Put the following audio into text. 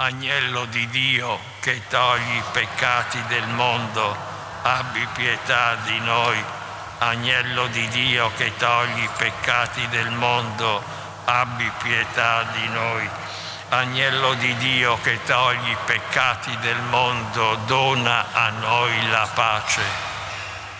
Agnello di Dio che togli i peccati del mondo, abbi pietà di noi. Agnello di Dio che togli i peccati del mondo, abbi pietà di noi. Agnello di Dio che togli i peccati del mondo, dona a noi la pace.